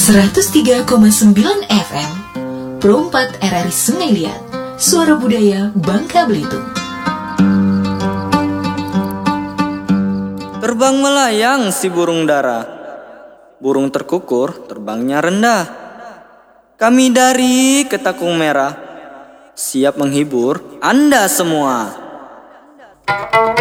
103,9 FM Pro 4 RRI Sungai Liat, Suara Budaya Bangka Belitung. Terbang melayang si burung dara, burung terkukur terbangnya rendah. Kami dari Ketakung Merah siap menghibur Anda semua.